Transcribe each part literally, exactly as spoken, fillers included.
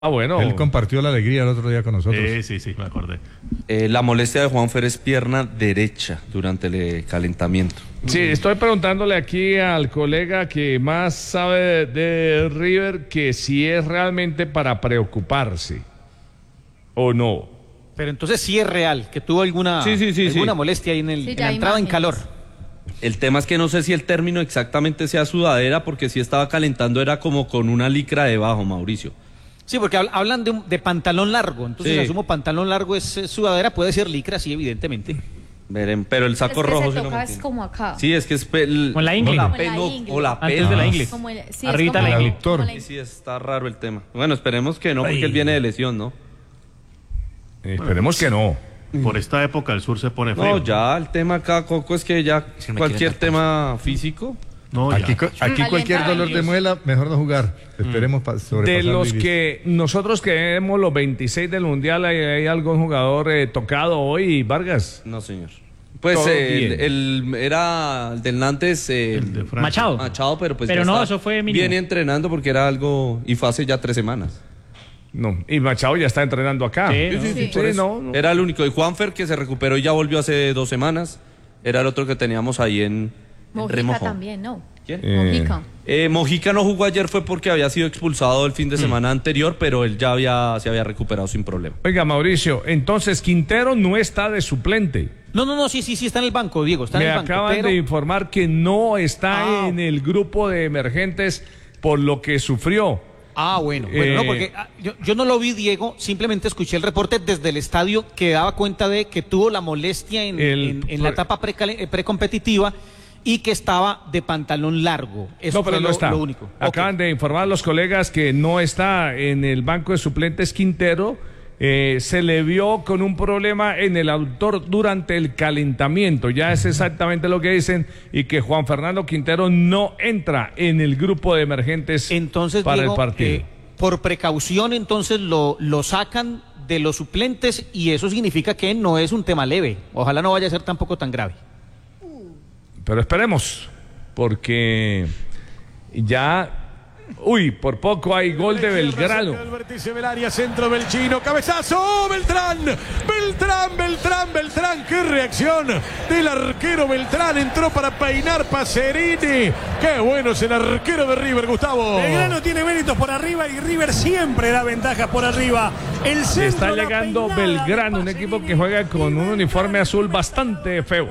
Ah, bueno. Él compartió la alegría el otro día con nosotros. Sí, sí, sí, me acordé. Eh, la molestia de Juanfer es pierna derecha durante el eh, calentamiento. Sí, estoy preguntándole aquí al colega que más sabe de, de River que si es realmente para preocuparse o no. Pero entonces sí es real, que tuvo alguna, sí, sí, sí, alguna sí. molestia ahí en, el, Sí, en ya la hay entrada en imágenes. calor. El tema es que no sé si el término exactamente sea sudadera, porque si estaba calentando era como con una licra debajo, Mauricio. Sí, porque habl- hablan de, un- de pantalón largo, entonces Sí. asumo pantalón largo es eh, sudadera, puede ser licra, sí, evidentemente. Veren, pero el saco Es que rojo se sí no toca me es entiendo. como acá. Sí, es que es pel- Con la ingle. o la Como P, la no, ingle. o la P. Antes de la ingle. Como el- sí, Arribita es como la ingle. Doctor. como la Sí, sí, está raro el tema. Bueno, esperemos que no, porque Ay. él viene de lesión, ¿no? Eh, esperemos que no. Por esta época el sur se pone frío. No, ya el tema acá, Coco, es que ya Es que me cualquier quieren tema físico. No, ya. Aquí, co- aquí cualquier dolor de muela, mejor no jugar. Esperemos pa- sobrepasar. De los Liris. que nosotros queremos los veintiséis del Mundial, ¿hay, hay algún jugador eh, tocado hoy, Vargas? No, señor. Pues Todo eh, bien. el, el- era el del Nantes. eh, El de Francia. Machado. Machado, pero pues Pero ya no, está eso fue mínimo. viene entrenando porque era algo y fue hace ya tres semanas. No. Y Machado ya está entrenando acá. Sí, ¿no? Sí. Sí, no, no. Era el único. Y Juanfer, que se recuperó y ya volvió hace dos semanas, era el otro que teníamos ahí en, en Mojica Remojo. también, ¿no? ¿Quién? Eh, Mojica. Eh, Mojica no jugó ayer fue porque había sido expulsado el fin de semana anterior, pero él ya había, se había recuperado sin problema. Oiga, Mauricio, entonces Quintero no está de suplente. No, no, no, sí, sí, sí, está en el banco, Diego, está Me en el banco. acaban pero- de informar que no está Ah. en el grupo de emergentes por lo que sufrió. Ah, bueno, bueno, Eh, no, porque ah, yo, yo no lo vi, Diego, simplemente escuché el reporte desde el estadio que daba cuenta de que tuvo la molestia en, El- en- en la etapa precale- eh, precompetitiva y que estaba de pantalón largo. Eso No, pero fue no lo, está. lo único. Acaban Ok. de informar los colegas que no está en el banco de suplentes Quintero. Eh, se le vio con un problema en el aductor durante el calentamiento. Ya es exactamente lo que dicen y que Juan Fernando Quintero no entra en el grupo de emergentes Entonces, para Diego, el partido. eh, por precaución, entonces lo, lo sacan de los suplentes y eso significa que no es un tema leve. Ojalá no vaya a ser tampoco tan grave. Pero esperemos, porque ya... Uy, por poco hay gol de Belgrano. El vértice del área, centro del chino, cabezazo, ¡oh, Beltrán! Beltrán, Beltrán, Beltrán, qué reacción del arquero Beltrán, entró para peinar Pacerini. Qué bueno es el arquero de River, Gustavo. Belgrano tiene méritos por arriba y River siempre da ventajas por arriba. El centro, Está la llegando peinada Belgrano, de un equipo Pacerini. que juega con un uniforme azul bastante feo.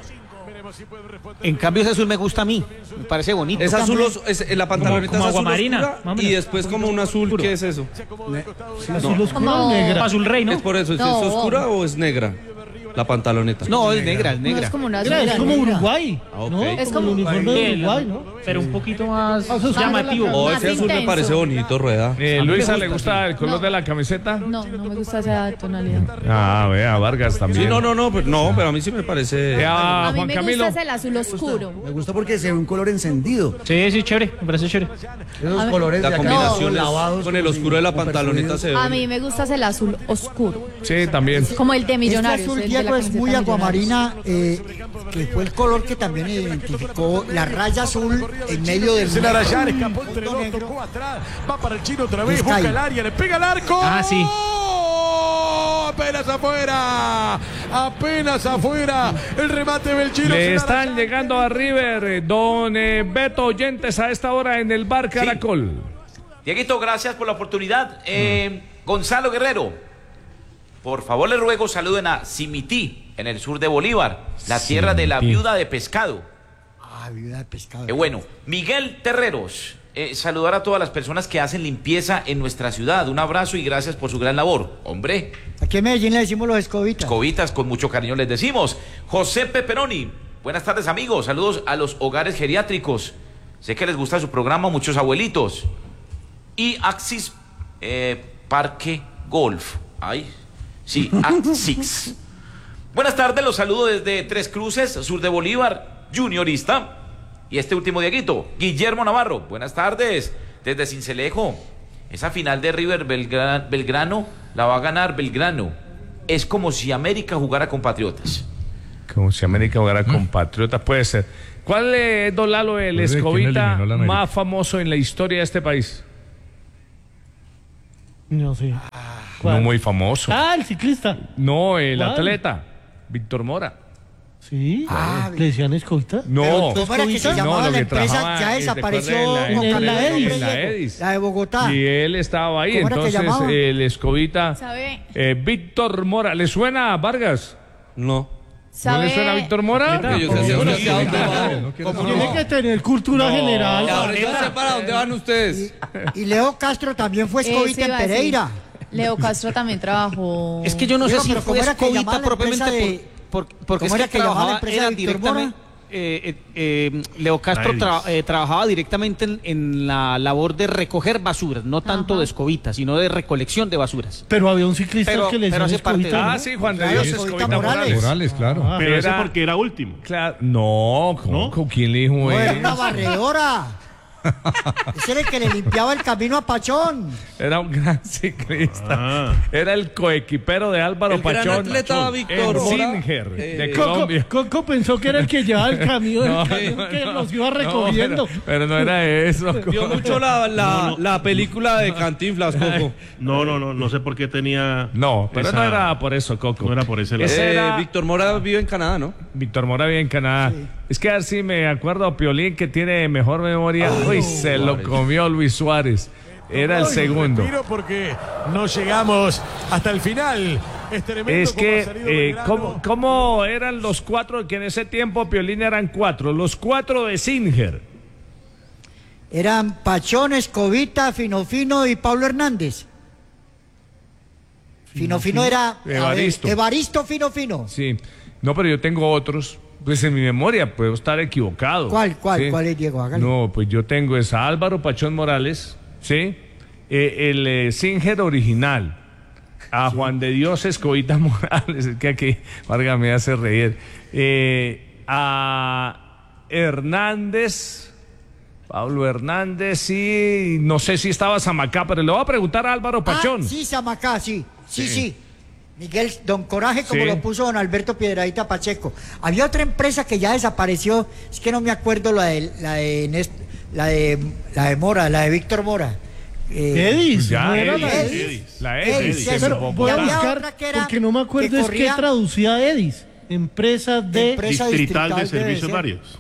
En cambio, ese azul me gusta a mí, me parece bonito. Es azul, os- es, la pantaloneta como es azul aguamarina, oscura, más o menos. y después como un azul, ¿qué es eso? azul oscuro Como- o negra. Azul rey, ¿no? ¿Es por eso? ¿Es, No. es oscura o es negra? La pantaloneta. No, es negra, es No negra. es como una Mira, es azul, como negra. Uruguay, Ah, ok. ¿no? Es como como- el uniforme de Sí, Uruguay, ¿no? Pero un poquito más llamativo. Oh, Más ese azul me intenso. parece bonito, Rueda. Eh, A mí me Luisa, gusta, ¿le gusta el color No. de la camiseta? No, no me gusta esa tonalidad. Ah, vea, Vargas también. Sí, no, no, no, pero, no, pero a mí sí me parece. Eh, a A mí Juan me Camilo. gusta es el azul oscuro. Me gusta porque se ve un color encendido. Sí, sí, chévere, me parece chévere. Esos A ver. colores La de acá combinación son es- lavados con el como oscuro de la como pantaloneta persuadidos. se ve. A bonito. mí me gusta es el azul oscuro. Sí, también. Como el de Este Millonarios. azul, el de Diego, la es muy camiseta aguamarina, eh, que fue el color que también identificó la raya azul en medio del... Se la Arayán, escapó entre punto dos, negro. tocó atrás, va para el chino otra vez, Está busca ahí. el área, le pega al arco. Ah, sí. Apenas afuera, apenas afuera, el remate del chino. Le se la están Arayán. llegando a River, eh, don eh, Beto Oyentes, a esta hora en el bar Caracol. Dieguito, gracias por la oportunidad. Eh, Gonzalo Guerrero, por favor le ruego saluden a Simití, en el sur de Bolívar, la tierra de la Simití. viuda de pescado. Ah, vida de pescado. Qué bueno. Miguel Terreros, eh, saludar a todas las personas que hacen limpieza en nuestra ciudad. Un abrazo y gracias por su gran labor. Hombre, Aquí en Medellín le decimos los escobitas. escobitas, con mucho cariño les decimos. José Peperoni, buenas tardes amigos, saludos a los hogares geriátricos. Sé que les gusta su programa, muchos abuelitos. Y Axis eh, Parque Golf. Ay, sí, Axis. Buenas tardes, los saludo desde Tres Cruces, sur de Bolívar, juniorista. Y este último Dieguito, Guillermo Navarro. Buenas tardes, desde Cincelejo. Esa final de River Belgra- Belgrano la va a ganar Belgrano. Es como si América jugara con Patriotas. Como si América jugara con Patriotas, puede ser. ¿Cuál es, don Lalo, el Pues, ¿quién escobita eliminó la América? más famoso en la historia de este país? No sé. No muy famoso. Ah, el ciclista. No, el ¿Cuál? atleta, Víctor Mora. Sí. Ah, ¿Le decían escolta? No, ¿Cómo era que se llamaba no, lo la que empresa? trabajaba, Ya eh, desapareció. ¿te acuerdas? Juan En Carlos la López en la Diego. Edis. La de Bogotá. Y él estaba ahí, ¿Cómo era que entonces llamaba? el escobita, ¿Sabe? eh, Víctor Mora. ¿Le suena a Vargas? No. ¿No le suena a ¿Sabe? Víctor Mora? Que yo sé Seguro hacia dónde que va. no quiero Tiene saber. que tener cultura No. general. Y ahora yo sé para dónde van ustedes. Y Leo Castro también fue Ese escobita en iba a decir. Pereira. Leo Castro también trabajó. Es que yo no sé Digo, si pero fue ¿cómo era que escobita llamaba la propiamente empresa de- por, por- porque es ¿Cómo que era que llamaba la trabajaba empresa era de Víctor directamente. eh, eh, eh, Leo Castro Edis. tra- eh, trabajaba directamente en, en la labor de recoger basuras, no tanto Ajá. de escobita, sino de recolección de basuras. Pero había un ciclista Pero- que le pero decían hace parte de- escolita, Ah, ¿no? sí, Juan de Claro, Dios Escobita Escobita Morales. Morales. Morales, claro. Pero ese Era- porque era último. Claro, no, ¿cómo? ¿No? ¿Quién le dijo No, era eso? una barredora. Ese era el que le limpiaba el camino a Pachón. Era un gran ciclista. Ah. Era el coequipero de Álvaro El gran Pachón. atleta en Víctor Mora, Singer, eh, de Coco, Colombia. Coco pensó que era el que llevaba el camión, el No, camión no, que no. los iba No, recogiendo. pero, pero no era eso. Vio mucho la, la, No, no. la película de Cantinflas, Coco. No, no, no, no sé por qué tenía. No, pero esa- no era por eso, Coco. No era por ese lado. Ese Eh, era Víctor Mora vive en Canadá, ¿no? Víctor Mora vive en Canadá. Es que a ver si me acuerdo a Piolín, que tiene mejor memoria. Uy, se lo comió Luis Suárez. Era el Ay, segundo. respiro porque no llegamos hasta el final. Es tremendo Es cómo ha que, salido eh, Belgrano. ¿cómo, cómo eran los cuatro? Que en ese tiempo Piolín eran cuatro. Los cuatro de Singer. Eran Pachón, Escobita, Fino Fino y Pablo Hernández. Fino Fino era a ver, Evaristo. Evaristo Fino Fino. Sí. No, pero yo tengo otros. Pues en mi memoria puedo estar equivocado. ¿Cuál, cuál, Sí. cuál es, Diego? Hágale. No, pues yo tengo es a Álvaro Pachón Morales, ¿sí? Eh, el eh, Singer original. A Juan de Dios Escobita Morales, es que aquí Vargas me hace reír. Eh, a Hernández, Pablo Hernández, y no sé si estaba Zamacá, pero le voy a preguntar a Álvaro Pachón. Ah, sí, Samacá, sí. Sí, sí. Miguel, don Coraje, como Sí. lo puso don Alberto Piedradita Pacheco. Había otra empresa que ya desapareció, es que no me acuerdo la de la de Nest- la de la de Mora, la de Víctor Mora. Eh, Edis, Ya, ¿no era Edis, la Edis. Edis? La Edis, Edis, sí, en pero Bogotá. Voy a Y había buscar, otra que era- porque no me acuerdo que es corría- que traducía Edis. Empresa de... Empresa Distrital de debe Servicios ser. Varios.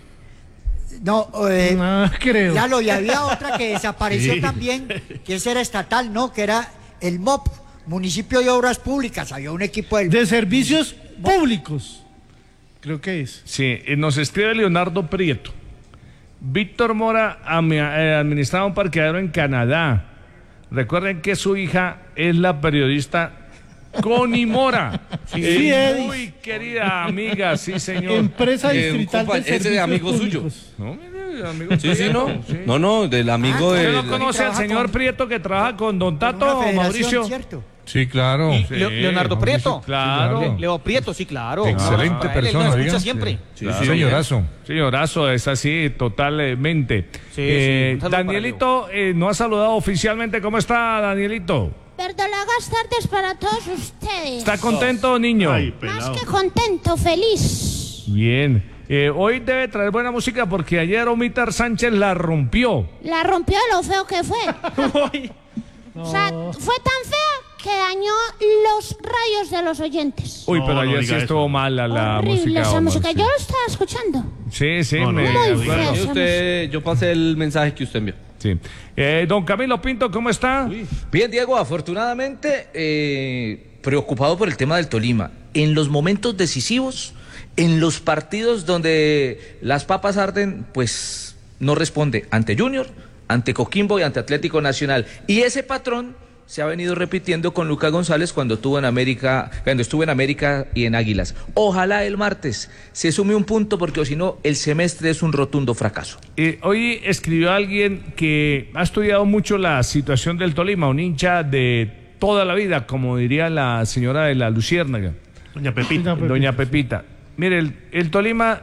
No, eh, Ah, creo. ya lo, y había otra que desapareció Sí. también, que esa era estatal, ¿no? Que era el M O P, Municipio de Obras Públicas. Había un equipo del... De servicios públicos. Creo que es. Sí, eh, nos escribe Leonardo Prieto. Víctor Mora ami- eh, administraba un parqueadero en Canadá. Recuerden que su hija es la periodista Connie Mora. Sí, Eh, sí, Edis. muy querida amiga, sí, señor. Empresa Eh, un distrital compa- de ese de servicios amigo suyo. públicos. No, mire, amigo Sí, sí, no. Prieto, sí. No, no, del amigo Ah, de. ¿Usted no la- conoce al trabaja señor con- Prieto que trabaja con Don con una Tato o federación, Mauricio? ¿cierto? Sí, claro. Sí, Leo- Leonardo Mauricio, Prieto. Claro. claro. Leo Prieto, sí, claro. Excelente Ah, él- él nos persona, escucha diga. siempre. Sí, Claro. señorazo. Señorazo, es así, totalmente. Sí, Eh, sí, un saludo para Danielito eh, no ha saludado oficialmente. ¿Cómo está, Danielito? Verdolagas tardes para todos ustedes. ¿Está contento, niño? Ay, Más pelado. que contento, feliz. Bien. Eh, hoy debe traer buena música porque ayer Omítar Sánchez la rompió. La rompió de lo feo que fue. O sea, fue tan fea que dañó los rayos de los oyentes. Uy, No, pero no ayer sí diga estuvo eso. mala la Horrible música. esa Omar, música. sí. Yo lo estaba escuchando. Sí, sí, No, no, me no, Muy acuerdo. fea. Usted, yo pasé el mensaje que usted envió. Sí. Eh, don Camilo Pinto, ¿cómo está? Bien, Diego, afortunadamente eh, preocupado por el tema del Tolima. En los momentos decisivos, en los partidos donde las papas arden, pues no responde ante Junior, ante Coquimbo y ante Atlético Nacional. Y ese patrón se ha venido repitiendo con Lucas González cuando estuvo en América, cuando estuvo en América y en Águilas. Ojalá el martes se sume un punto, porque si no, el semestre es un rotundo fracaso. Eh, hoy escribió alguien que ha estudiado mucho la situación del Tolima, un hincha de toda la vida, como diría la señora de la Luciérnaga. Doña Pepita. Doña Pepita. Mire, el, el Tolima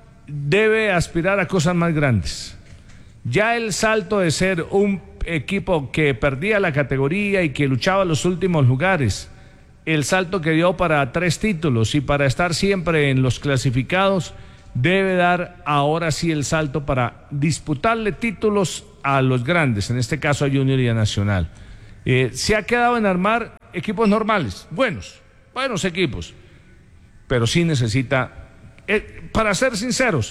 debe aspirar a cosas más grandes. Ya el salto de ser un equipo que perdía la categoría y que luchaba los últimos lugares, el salto que dio para tres títulos y para estar siempre en los clasificados, debe dar ahora sí el salto para disputarle títulos a los grandes, en este caso a Junior y a Nacional. Eh, se ha quedado en armar equipos normales, buenos, buenos equipos, pero sí necesita, eh, para ser sinceros,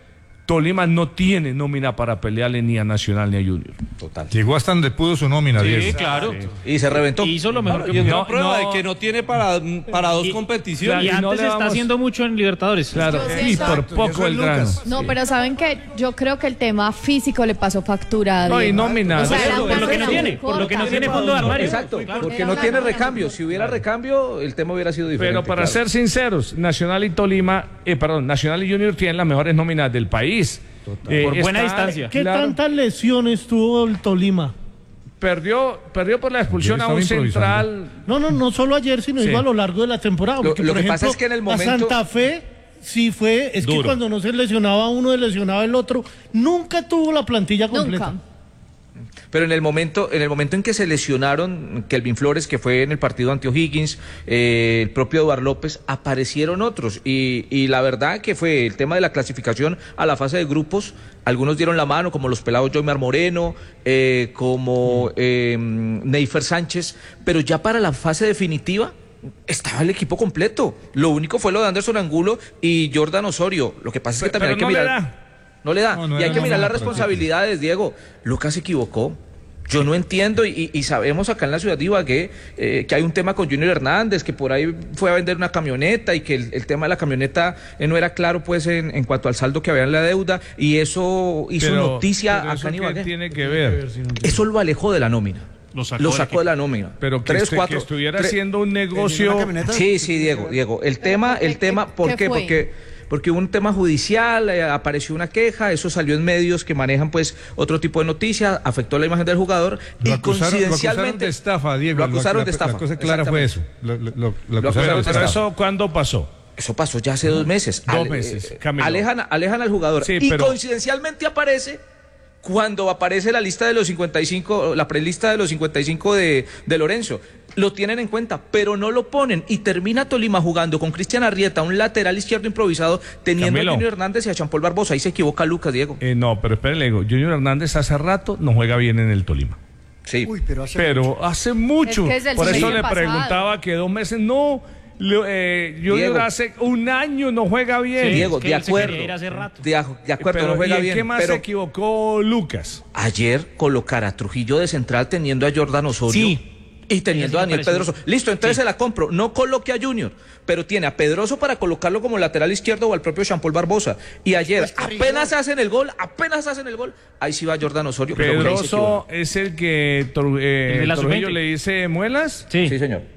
Tolima no tiene nómina para pelearle ni a Nacional ni a Junior. Total. Llegó hasta donde pudo su nómina, Sí, Diego. claro. Sí. Y se reventó. Hizo lo mejor Claro, que y es pudo. una prueba no. de que no tiene para, para dos Y- competiciones. Y y no antes le está vamos- haciendo mucho en Libertadores. Claro, Yo y siento- por poco el grano. No, pero saben que yo creo que el tema físico le pasó factura a No, y Diego. nómina. O sea, Por la eso, por lo que no nómina tiene, muy por lo que no corta. tiene fondo de armario. Exacto, Claro. porque Era no una tiene nómina recambio. muy Si hubiera recambio, el tema hubiera sido diferente. Pero para claro. ser sinceros, Nacional y Tolima, eh, perdón, Nacional y Junior tienen las mejores nóminas del país. Eh, Por buena está- distancia. ¿Qué claro, tantas lesiones tuvo el Tolima? Perdió, perdió por la expulsión a Ayer un estaba improvisando. central. No, no, no solo ayer, sino Sí. digo a lo largo de la temporada. Lo- Porque, lo por que pasa ejemplo, es que en el a momento- Santa Fe sí fue, es que Duro. cuando no se lesionaba uno, se lesionaba el otro, nunca tuvo la plantilla completa. Nunca. Pero en el momento, en el momento en que se lesionaron Kelvin Flores, que fue en el partido ante O'Higgins, eh, el propio Eduardo López, aparecieron otros. Y, y la verdad que fue el tema de la clasificación a la fase de grupos. Algunos dieron la mano, como los pelados Joymar Moreno, eh, como eh, Neifer Sánchez, pero ya para la fase definitiva estaba el equipo completo. Lo único fue lo de Anderson Angulo y Jordan Osorio. Lo que pasa es que también hay que Pero no le mirar. da. No le da. No, no y hay era que mirar nómina las para responsabilidades, Diego. Lucas se equivocó. Yo no entiendo y, y sabemos acá en la ciudad de Ibagué eh, que hay un tema con Junior Hernández, que por ahí fue a vender una camioneta y que el, el tema de la camioneta eh, no era claro pues en, en cuanto al saldo que había en la deuda y eso hizo Pero- noticia pero acá ¿eso en qué Ibagué. tiene que ver? Eso lo alejó de la nómina. Lo sacó, Lo del sacó equipo. de la nómina. Pero que, Tres, este- cuatro, que estuviera tres- haciendo un negocio. Sí, sí, Diego, Diego. El tema, el ¿qué- tema, ¿por qué qué? fue? Porque porque hubo un tema judicial, eh, apareció una queja, eso salió en medios que manejan pues otro tipo de noticias, afectó la imagen del jugador Lo y acusaron, lo acusaron coincidencialmente de estafa, Diego. Lo acusaron La- de estafa. La cosa clara fue eso. Lo, lo- lo- lo Lo acusaron de acusaron de Pero estafa. eso, ¿cuándo pasó? Eso pasó ya hace dos meses. Dos Ale- meses, eh, Camilo. Alejan, alejan al jugador. Sí, y pero- coincidencialmente aparece cuando aparece la lista de los cincuenta y cinco, la prelista de los cincuenta y cinco de, de Lorenzo. Lo tienen en cuenta, pero no lo ponen. Y termina Tolima jugando con Cristian Arrieta, un lateral izquierdo improvisado, teniendo Camilo. a Junior Hernández y a Jean Paul Barbosa. Ahí se equivoca Lucas, Diego. Eh, no, pero espérenle, digo, Junior Hernández hace rato no juega bien en el Tolima. Sí. Uy, pero hace Pero hace mucho. Es que es el Por eso semestre le pasado. preguntaba que dos meses no. Lo- eh, Junior Diego. hace un año no juega bien. Diego, es que de él se acuerdo. quería ir hace rato. De, a- de acuerdo, Pero, no juega ¿y en bien. qué más pero se equivocó Lucas? ayer colocar a Trujillo de central teniendo a Jordan Osorio. Sí. Y teniendo Sí, a me Daniel pareció. Pedroso. Listo, entonces se la compro. No coloque a Junior, pero tiene a Pedroso para colocarlo como lateral izquierdo o al propio Jean Paul Barbosa. Y ayer, Pues, Carrillo. apenas hacen el gol, apenas hacen el gol, ahí sí va Jordan Osorio. pero por ahí se Pedroso equivoca. es el que Tru- eh, El de la Trujillo sub veinte. le dice muelas. Sí. Sí, señor.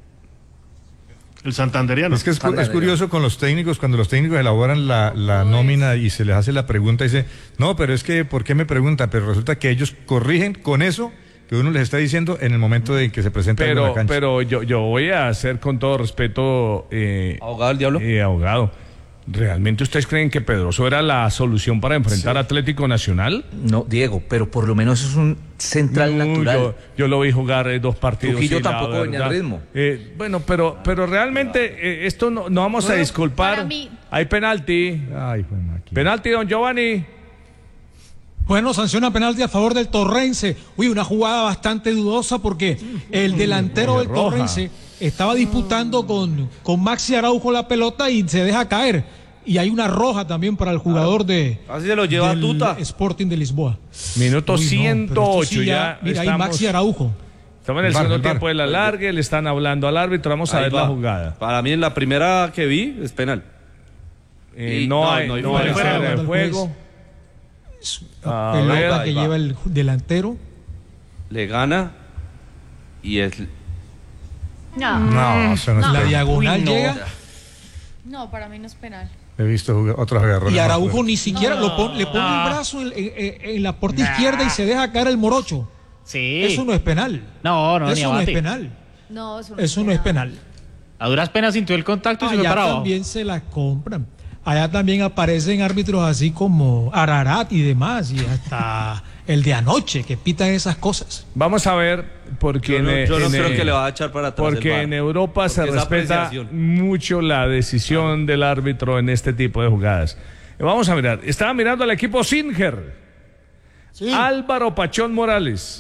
El santanderiano. Es que es, cu- Ándale, es curioso con los técnicos, cuando los técnicos elaboran la, la nómina y se les hace la pregunta, dice, no, pero es que, ¿por qué me pregunta? Pero resulta que ellos corrigen con eso que uno les está diciendo en el momento en que se presenta en la Pero, cancha. pero yo, yo voy a hacer con todo respeto, eh, Abogado del diablo. eh, abogado. ¿Realmente ustedes creen que Pedroso era la solución para enfrentar a Atlético Nacional? No, Diego, pero por lo menos es un central No, natural. Yo, yo lo vi jugar eh, dos partidos. Trujillo y la tampoco venía al verdad, ritmo. eh, bueno, pero, pero realmente eh, esto no, no vamos a disculpar. para mí- Hay penalti. Ay, fue máquina. Penalti, don Giovanni. Bueno, sanciona penalti a favor del Torrense. Uy, una jugada bastante dudosa porque el delantero del roja. Torrense estaba disputando con, con Maxi Araujo la pelota y se deja caer. Y hay una roja también para el jugador de Así se lo lleva del Tuta. Sporting de Lisboa. Minuto Uy, no, ciento pero esto ocho sí ya. Mira, ahí estamos, Maxi Araujo. estamos en el El bar, segundo el bar. tiempo de la larga. Le están hablando al árbitro. Vamos a Ahí ver va. la jugada. Para mí, en la primera que vi, es penal. Eh, Y- no, no, hay, no hay no fuera. hay fuera Fuera de del juego. La A pelota ver, que ahí va. lleva el delantero. Le gana y es... No. No, eso no es La penal. diagonal Uy, no. llega No, para mí no es penal. He visto jugar- otros agarrones. y más Araujo fuertes. ni siquiera lo pon- le pone el brazo en, en- en- en la puerta izquierda y se deja caer el morocho. Sí. Eso no es penal. No, no, ni Eso no es abate. penal. No, eso no, Eso no es penal. A duras penas sintió el contacto y se fue Allá para abajo. también se la compran. Allá también aparecen árbitros así como Ararat y demás, y hasta el de anoche que pitan esas cosas. Vamos a ver, porque Yo no, en, yo no en, creo eh, que le va a echar para atrás. el porque V A R. en Europa se Porque esa respeta apreciación. mucho la decisión del árbitro en este tipo de jugadas. Eh, Vamos a mirar. Estaba mirando al equipo Singer. Sí. Álvaro Pachón Morales.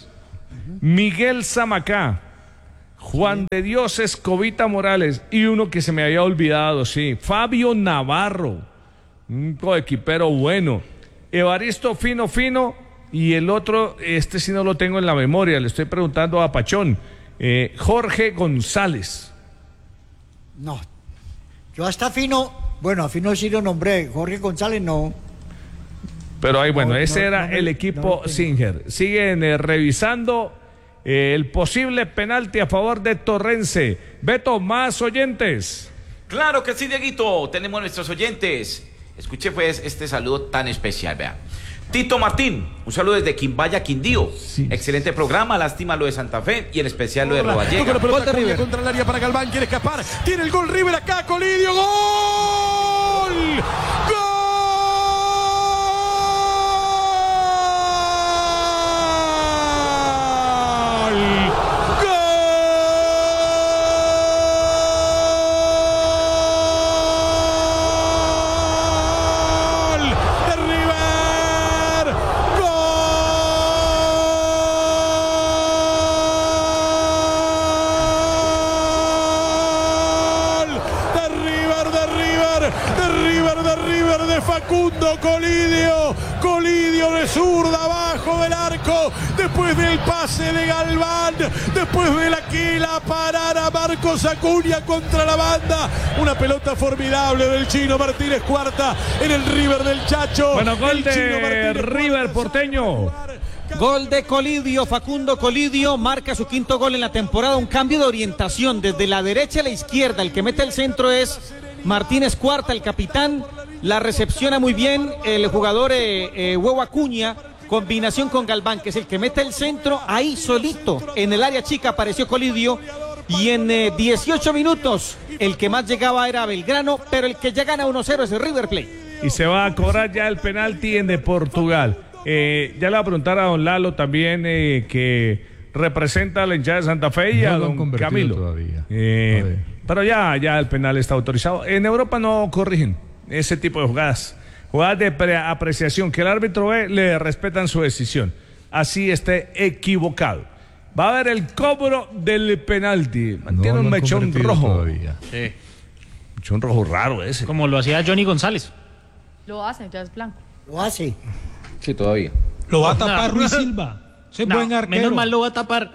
Miguel Zamacá, Juan de Dios Escobita Morales y uno que se me había olvidado, sí, Fabio Navarro, un coequipero bueno, Evaristo Fino Fino y el otro, este sí no lo tengo en la memoria, le estoy preguntando a Pachón, eh, Jorge González. No, yo hasta Fino, bueno, a Fino sí lo nombré, Jorge González no. Pero ahí, bueno, No, ese no, era no me- el equipo no, Singer. Siguen eh, revisando eh, el posible penalti a favor de Torrense. Beto, más oyentes. Claro que sí, Dieguito. Tenemos nuestros oyentes. Escuche pues este saludo tan especial, vea. Tito Martín, un saludo desde Quimbaya, Quindío. Excelente programa, lástima lo de Santa Fe y en especial lo de Toca Roballega. la pelota Acuña contra el área para Galván, quiere escapar. Tiene el gol River acá, Colidio. ¡Gol! ¡Gol! Facundo Colidio, Colidio de zurda abajo del arco, después del pase de Galván, después de la que la parara Marcos Acuña contra la banda, una pelota formidable del Chino Martínez Cuarta en el River del Chacho. Bueno, gol El Chino de Martínez River porteño. Gol de Colidio, Facundo Colidio marca su quinto gol en la temporada, un cambio de orientación desde la derecha a la izquierda, el que mete el centro es Martínez Cuarta, el capitán, la recepciona muy bien el jugador eh, eh, Huevo Acuña, combinación con Galván, que es el que mete el centro, ahí solito, en el área chica apareció Colidio, y en eh, dieciocho minutos el que más llegaba era Belgrano, pero el que ya gana uno cero es el River Plate. Y se va a cobrar ya el penalti en de Portugal. Eh, ya le voy a preguntar a don Lalo también, eh, que representa a la hinchada de Santa Fe y No a lo han don convertido Camilo. todavía. Eh, pero ya, ya el penal está autorizado. En Europa no corrigen ese tipo de jugadas. Jugadas de pre- apreciación que el árbitro ve, le respetan su decisión. Así esté equivocado. Va a haber el cobro del penalti. Mantiene No un lo han mechón convertido rojo. todavía. Sí. Mechón rojo raro ese. Como lo hacía Johnny González. Lo hace, ya es blanco. Lo hace. Sí, todavía. Lo va a tapar No. Ruiz Silva. Ese No, buen arquero. menos mal lo va a tapar.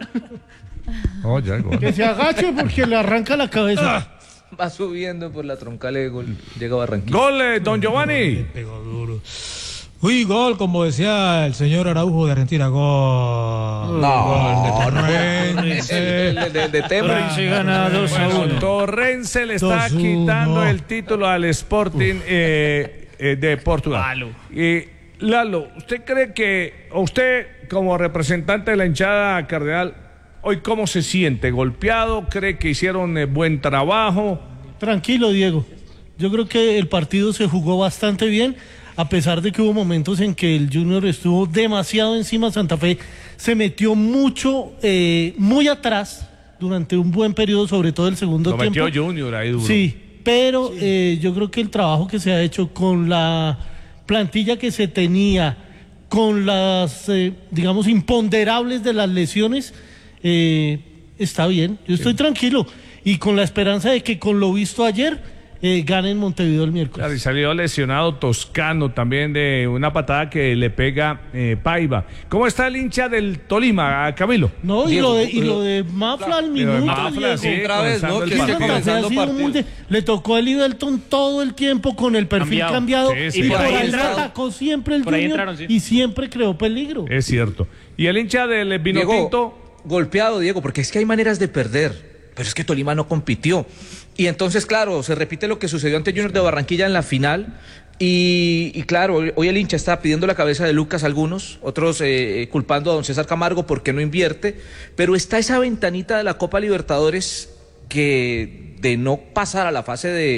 Oh, ya, gol. Que se agache porque le arranca la cabeza. Va subiendo por la troncal de gol. Llega a Barranquilla. Gol, eh, don Giovanni. Pegó duro. Uy, gol, como decía el señor Araujo de Argentina. Gol. No, Gol de no. Torrense. El de, de, de Temer. Torrense gana dos a Bueno, uno. Torrense le está dos uno. quitando el título al Sporting eh, eh, de Portugal. Lalo. Y Lalo, ¿usted cree que, o usted como representante de la hinchada cardenal, hoy cómo se siente? ¿Golpeado? ¿Cree que hicieron eh, buen trabajo? Tranquilo, Diego. Yo creo que el partido se jugó bastante bien, a pesar de que hubo momentos en que el Junior estuvo demasiado encima. Santa Fe se metió mucho, eh, muy atrás durante un buen periodo, sobre todo el segundo Lo tiempo. metió Junior ahí duro. Sí, pero eh, yo creo que el trabajo que se ha hecho con la plantilla que se tenía, con las, eh, digamos, imponderables de las lesiones, eh, está bien. Yo estoy tranquilo y con la esperanza de que con lo visto ayer eh, gane en Montevideo el miércoles. Claro, y salió lesionado Toscano también de una patada que le pega eh, Paiva. ¿Cómo está el hincha del Tolima, a Camilo? No, y Diego, lo de, y lo- lo de Mafla al Y lo de minuto. Mafla, Diego. sí, Otra vez, ¿no? comenzando el Que Sí, esté Santa Fe comenzando ha sido partido. muy de- le tocó a Liverton todo el tiempo con el perfil Cambiado. cambiado, Sí, sí. y Y por por ahí ahí le entraron. atacó siempre el Por ahí Junior entraron, sí. y siempre creó peligro. Es cierto. Y el hincha del Vinotinto. Diego, golpeado, Diego, porque es que hay maneras de perder, pero es que Tolima no compitió. Y entonces, claro, se repite lo que sucedió ante Junior de Barranquilla en la final. Y, y claro, hoy, hoy el hincha está pidiendo la cabeza de Lucas algunos, otros eh, culpando a don César Camargo porque no invierte, pero está esa ventanita de la Copa Libertadores que de no pasar a la fase de,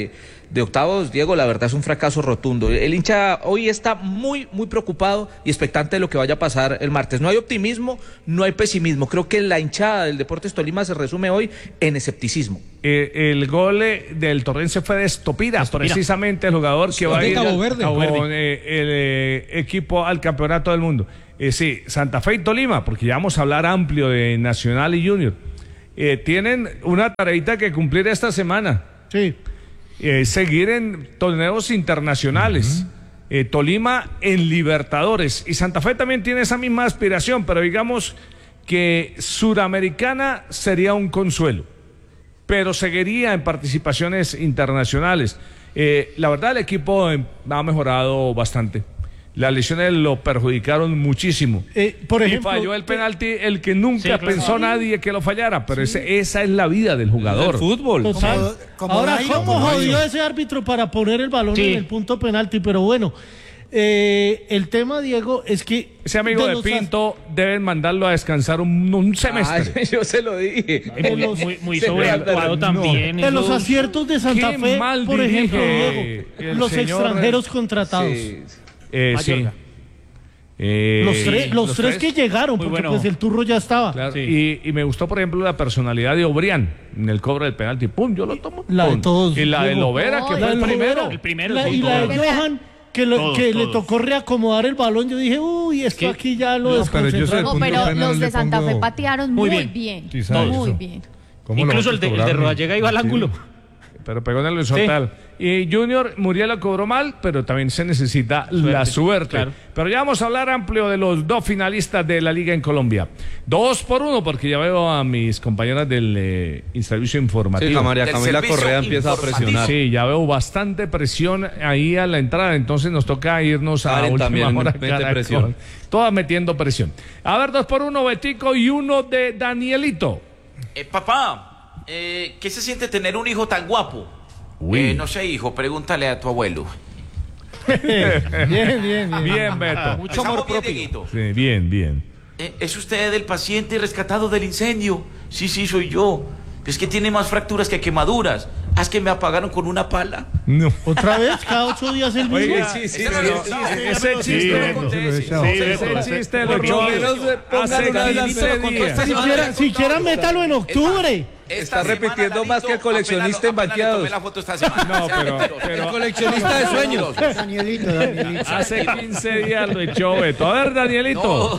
de octavos, Diego, la verdad es un fracaso rotundo. El hincha hoy está muy, muy preocupado y expectante de lo que vaya a pasar el martes. No hay optimismo, no hay pesimismo. Creo que la hinchada del Deportes Tolima se resume hoy en escepticismo. Eh, el gol eh, del Torrense fue de Estopira, Estopira. precisamente el jugador que va a ir Cabo Verde. con Cabo Verde. eh, el eh, equipo al campeonato del mundo. Eh, sí, Santa Fe y Tolima, porque ya vamos a hablar amplio de Nacional y Junior. Eh, tienen una tareita que cumplir esta semana. Sí. Eh, seguir en torneos internacionales. Uh-huh. eh, Tolima en Libertadores. Y Santa Fe también tiene esa misma aspiración, pero digamos que Suramericana sería un consuelo. Pero seguiría en participaciones internacionales. Eh, la verdad, el equipo eh, ha mejorado bastante. Las lesiones lo perjudicaron muchísimo. Eh, por ejemplo, y falló el penalti, el que nunca sí, claro. pensó nadie que lo fallara, pero sí. ese, esa es la vida del jugador. El fútbol. Total. Como- como Ahora, Dairo, ¿cómo como jodió Dairo. ese árbitro para poner el balón Sí. en el punto penalti? Pero bueno, eh, el tema, Diego, es que... Ese amigo de, los Pinto deben mandarlo a descansar un, un semestre. Ay, yo se lo dije. De los- Muy, muy Se sobreactuado no. también. De los esos- aciertos de Santa Qué Fe, mal por ejemplo, dirige Diego, el los señor- extranjeros contratados. Sí. Eh, sí. Mayorga. Eh, Los, tres, los, los tres que llegaron, Muy porque bueno. pues el turro ya estaba. Claro, Sí. y, y me gustó, por ejemplo, la personalidad de Obrián en el cobro del penalti. ¡Pum! Yo lo tomo. La de Pum. todos, Y la de Diego. Lovera, que No, fue La el de primero. Lovera, El primero, la- sí, y la de todos. Johan, que, lo- Todos, que le todos. tocó reacomodar el balón. Yo dije, uy, esto ¿Qué? aquí ya lo No, pero yo sé- desconcentraron. No, punto pero penal los le de Santa pongo- Fe patearon Muy muy bien. bien. Sí, sabes Muy eso. bien. ¿Cómo lo Incluso vas a el de, el de cobrar? Rodallega iba al ángulo. Pero pegó en el horizontal. Y Junior Muriel lo cobró mal, pero también se necesita la suerte. claro. Pero ya vamos a hablar amplio de los dos finalistas de la Liga en Colombia. Dos por uno, porque ya veo a mis compañeras del eh, servicio informativo. Sí, la María Del Camila servicio Correa empieza a informativo. presionar. Sí, ya veo bastante presión ahí a la entrada, entonces nos toca irnos a Karen última también hora. mete Caracol. presión. Todas metiendo presión. A ver, dos por uno, Betico, y uno de Danielito. Eh, papá, eh, ¿qué se siente tener un hijo tan guapo? Uy. Eh, no sé, hijo, pregúntale a tu abuelo. Bien, bien, bien. Bien, Beto. Mucho amor propio. Sí, bien, bien. Eh, ¿Es usted el paciente rescatado del incendio? Sí, sí, soy yo. Es que tiene más fracturas que quemaduras. Haz que me apagaron con una pala. No. Otra vez, cada ocho días el mismo. Oiga, sí, sí, ese pero- sí, sí, ese sí, chiste, sí, ese sí, ese sí, chiste sí, lo sí, echó sí, sí, hace quince días. Siquiera, siquiera métalo en octubre. Está repitiendo más que el coleccionista en banqueados. No, pero, pero El coleccionista de sueños. Danielito, Danielito. hace quince días lo echó Beto. A ver, Danielito.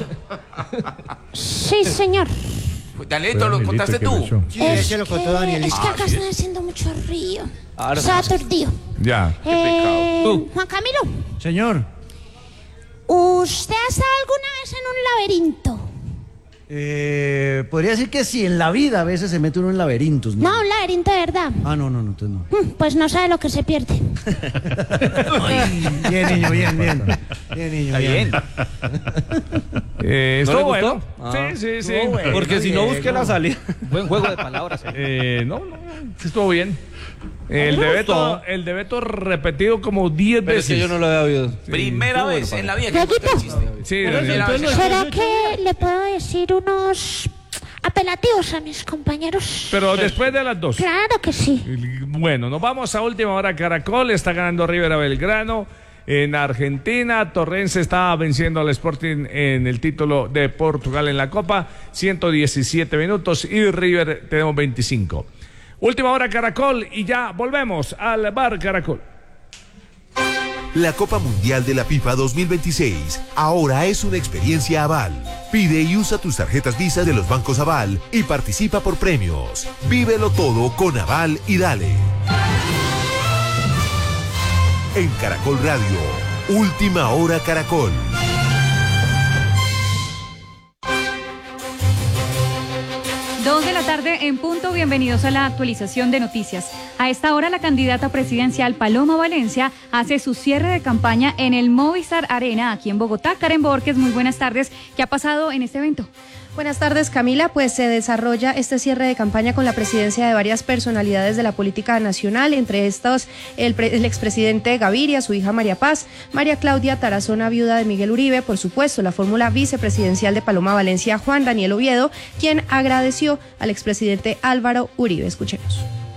Sí, señor. Danielito, ¿lo contaste tú? Sí, ese lo contó Es Danielito. que acá está haciendo mucho río. Ahora Está aturdido. Ya. Eh, Tú. Juan Camilo, Señor, ¿usted ha estado alguna vez en un laberinto? eh, podría decir que sí, en la vida a veces se mete uno en laberintos. ¿no? No, un laberinto de verdad. Ah, no, no, no, entonces no. Mm, Pues no sabe lo que se pierde. Bien, niño, bien, bien. Bien, niño, bien. Eh, ¿No estuvo le bueno. gustó? Ah. Sí, sí, sí. Estuvo bueno. Porque si no, Bien, busque no. la salida. Buen juego de palabras. Eh, no, no, sí estuvo bien. El de Beto, el de Beto repetido como diez Pero es veces. que yo no lo había oído. Primera Estuvo vez bueno, en la vida que Dieguito. cuenta el chiste. Sí, Por eso, Daniel. entonces lo- ¿Será que le puedo decir unos apelativos a mis compañeros? Pero después de las dos. Claro que sí. Bueno, nos vamos a última hora. Caracol está ganando River a Belgrano. En Argentina, Torrense está venciendo al Sporting en el título de Portugal en la Copa. ciento diecisiete minutos y River tenemos veinticinco. Última hora, Caracol, y ya volvemos al bar Caracol. La Copa Mundial de la FIFA dos mil veintiséis ahora es una experiencia Aval. Pide y usa tus tarjetas Visa de los bancos Aval y participa por premios. Vívelo todo con Aval y dale. En Caracol Radio, Última Hora Caracol. Dos de la tarde en punto, bienvenidos a la actualización de noticias. A esta hora la candidata presidencial Paloma Valencia hace su cierre de campaña en el Movistar Arena aquí en Bogotá. Karen Borges, muy buenas tardes. ¿Qué ha pasado en este evento? Buenas tardes, Camila. Pues se desarrolla este cierre de campaña con la presidencia de varias personalidades de la política nacional, entre estos el, pre- el expresidente Gaviria, su hija María Paz, María Claudia Tarazona, viuda de Miguel Uribe, por supuesto, la fórmula vicepresidencial de Paloma Valencia, Juan Daniel Oviedo, quien agradeció al expresidente Álvaro Uribe. Escuchemos.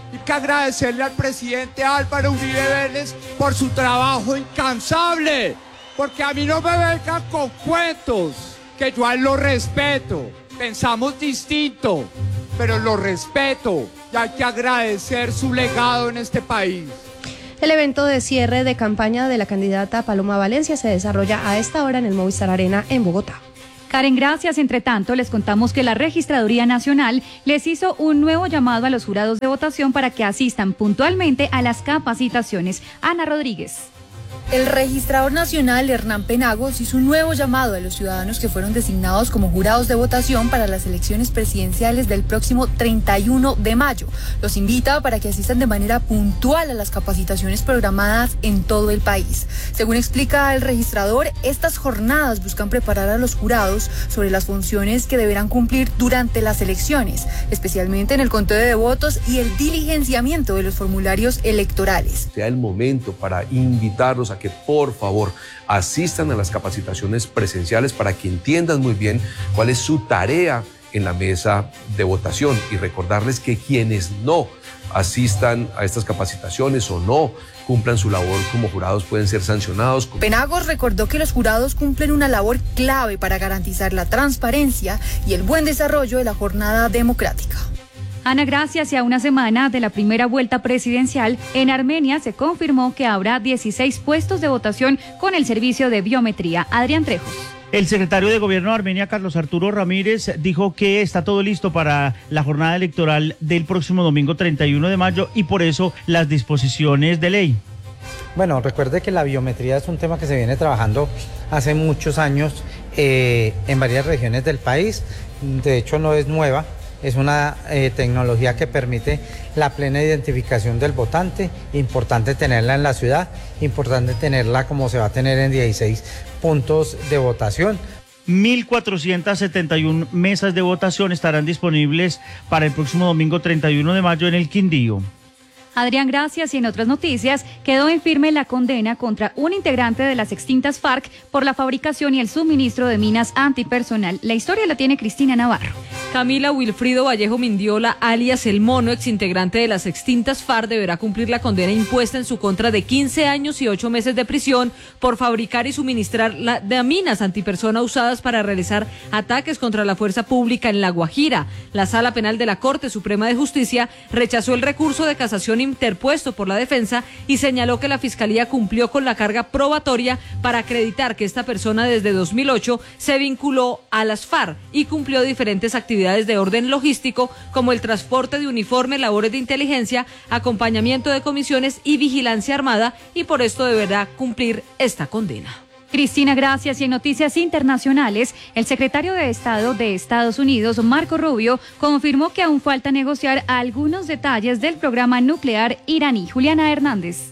Hay que agradecerle al presidente Álvaro Uribe Vélez por su trabajo incansable, porque a mí no me vengan con cuentos, que yo a él lo respeto, pensamos distinto, pero lo respeto y hay que agradecer su legado en este país. El evento de cierre de campaña de la candidata Paloma Valencia se desarrolla a esta hora en el Movistar Arena en Bogotá. Karen, gracias. Entre tanto, les contamos que la Registraduría Nacional les hizo un nuevo llamado a los jurados de votación para que asistan puntualmente a las capacitaciones. Ana Rodríguez. El registrador nacional Hernán Penagos hizo un nuevo llamado a los ciudadanos que fueron designados como jurados de votación para las elecciones presidenciales del próximo treinta y uno de mayo. Los invita para que asistan de manera puntual a las capacitaciones programadas en todo el país. Según explica el registrador, estas jornadas buscan preparar a los jurados sobre las funciones que deberán cumplir durante las elecciones, especialmente en el conteo de votos y el diligenciamiento de los formularios electorales. Sea el momento para invitarlos a que por favor asistan a las capacitaciones presenciales para que entiendan muy bien cuál es su tarea en la mesa de votación y recordarles que quienes no asistan a estas capacitaciones o no cumplan su labor como jurados pueden ser sancionados. Penagos recordó que los jurados cumplen una labor clave para garantizar la transparencia y el buen desarrollo de la jornada democrática. Ana, gracias. Y a una semana de la primera vuelta presidencial, en Armenia se confirmó que habrá dieciséis puestos de votación con el servicio de biometría. Adrián Trejos. El secretario de Gobierno de Armenia, Carlos Arturo Ramírez, dijo que está todo listo para la jornada electoral del próximo domingo treinta y uno de mayo y por eso las disposiciones de ley. Bueno, recuerde que la biometría es un tema que se viene trabajando hace muchos años eh, en varias regiones del país. De hecho, no es nueva. Es una eh, tecnología que permite la plena identificación del votante, importante tenerla en la ciudad, importante tenerla como se va a tener en dieciséis puntos de votación. mil cuatrocientas setenta y una mesas de votación estarán disponibles para el próximo domingo treinta y uno de mayo en el Quindío. Adrián, gracias. Y en otras noticias, quedó en firme la condena contra un integrante de las extintas FARC por la fabricación y el suministro de minas antipersonal. La historia la tiene Cristina Navarro. Camila Wilfrido Vallejo Mindiola, alias El Mono, exintegrante de las extintas FARC, deberá cumplir la condena impuesta en su contra de quince años y ocho meses de prisión por fabricar y suministrar la, de minas antipersona usadas para realizar ataques contra la fuerza pública en La Guajira. La Sala Penal de la Corte Suprema de Justicia rechazó el recurso de casación interpuesto por la defensa y señaló que la Fiscalía cumplió con la carga probatoria para acreditar que esta persona desde dos mil ocho se vinculó a las FARC y cumplió diferentes actividades de orden logístico como el transporte de uniforme, labores de inteligencia, acompañamiento de comisiones y vigilancia armada, y por esto deberá cumplir esta condena. Cristina, gracias. Y en noticias internacionales, el secretario de Estado de Estados Unidos, Marco Rubio, confirmó que aún falta negociar algunos detalles del programa nuclear iraní. Juliana Hernández.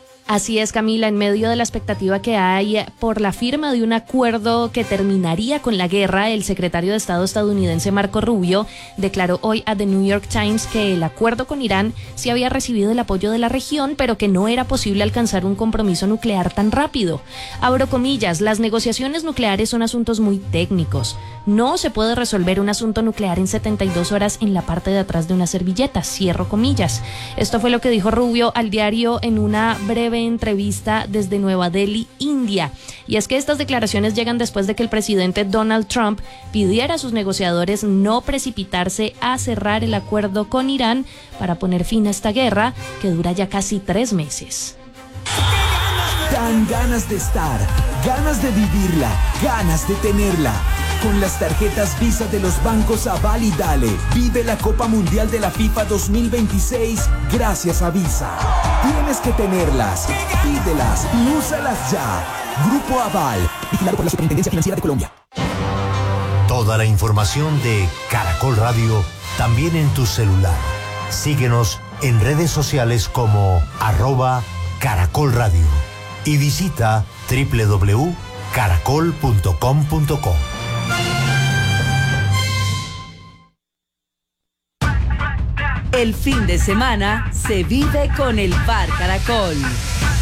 Así es, Camila, en medio de la expectativa que hay por la firma de un acuerdo que terminaría con la guerra, el secretario de Estado estadounidense Marco Rubio declaró hoy a The New York Times que el acuerdo con Irán sí había recibido el apoyo de la región, pero que no era posible alcanzar un compromiso nuclear tan rápido. Abro comillas, las negociaciones nucleares son asuntos muy técnicos. No se puede resolver un asunto nuclear en setenta y dos horas en la parte de atrás de una servilleta, cierro comillas. Esto fue lo que dijo Rubio al diario en una breve entrevista desde Nueva Delhi, India. Y es que estas declaraciones llegan después de que el presidente Donald Trump pidiera a sus negociadores no precipitarse a cerrar el acuerdo con Irán para poner fin a esta guerra que dura ya casi tres meses. Dan ganas de estar, ganas de vivirla, ganas de tenerla. Con las tarjetas Visa de los bancos Aval y Dale, vive la Copa Mundial de la FIFA dos mil veintiséis gracias a Visa. Tienes que tenerlas, pídelas y úsalas ya. Grupo Aval, vigilado por la Superintendencia Financiera de Colombia. Toda la información de Caracol Radio también en tu celular. Síguenos en redes sociales como arroba Caracol Radio y visita doble u doble u doble u punto caracol punto com punto co. El fin de semana se vive con el Bar Caracol.